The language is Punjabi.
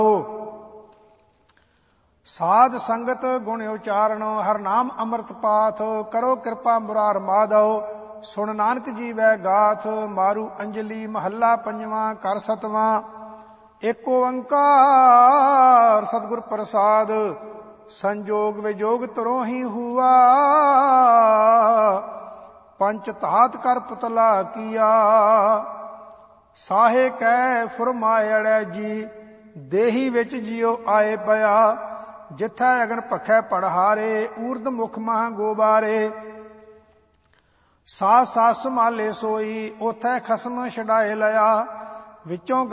ਸਾਧ ਸੰਗਤ ਗੁਣ ਉਚਾਰਨ, ਹਰ ਨਾਮ ਅੰਮ੍ਰਿਤ ਪਾਥ, ਕਰੋ ਕਿਰਪਾ ਮੁਰਾਰ ਮਾਧਵ, ਸੁਣ ਨਾਨਕ ਜੀਵੈ ਗਾਥ। ਮਾਰੂ ਅੰਜਲੀ ਮਹੱਲਾ ਪੰਜਵਾਂ, ਘਰ ਸਤਵਾਂ। ਏਕ ਓੰਕਾਰ ਸਤਿਗੁਰ ਪ੍ਰਸਾਦ, ਸੰਜੋਗ ਵਿਜੋਗ ਤਰੋ ਹੀ ਹੁਆ, ਪੰਚ ਧਾਤ ਕਰ ਪੁਤਲਾ ਕੀਆ। ਸਾਹੇ ਕੈ ਫੁਰਮਾਇੜੈ ਜੀ, ਦੇਹੀ ਵਿੱਚ ਜਿਉ ਆਏ ਪਿਆ, ਜਿਥੈ ਅਗਨ ਭਖੈ ਪੜਹਾਰੇ, ਊਰਧ ਮੁਖ ਮਹਾਂ ਗੋਬਾਰੇ। ਸਾਸ ਸਾਸ ਸੰਭਾਲੇ ਸੋਈ, ਉਥੈ ਖਸਮ ਛਡਾਏ ਲਿਆ, ਵਿੱਚੋਂ